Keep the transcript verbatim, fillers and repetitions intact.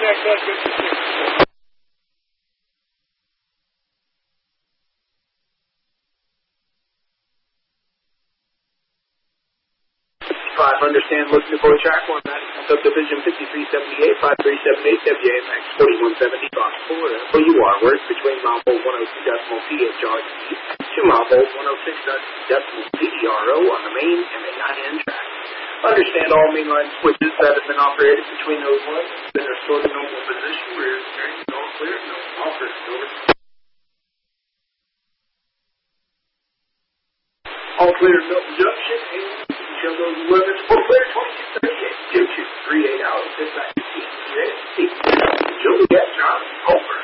Contact that fifty-six. Five, understand, looking for track one, subdivision fifty-three seventy-eight, five three seven eight, W A M X forty-one seventy, Fox four, F O U R, works between mile volt one oh two decimal P H R E to mile volt one oh six decimal P D R O on the main M A I N track. Understand all mainline switches that have been operated between those lines that are stored in normal position, rear steering is all clear, no offers, over. All clear, Milton Junction, and show those limits for clear twenty-two thirty-eight, two two three eight out, dispatch fifteen three eight, Juliet John, over.